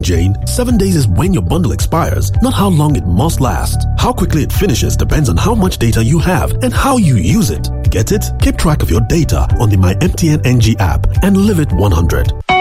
Jane, 7 days is when your bundle expires, not how long it must last. How quickly it finishes depends on how much data you have and how you use it. Get it? Keep track of your data on the My MTN NG app and live it 100.